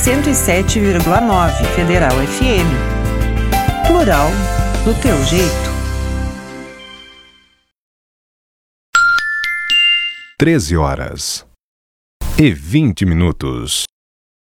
107,9 Federal FM. Plural do teu jeito. 13h20.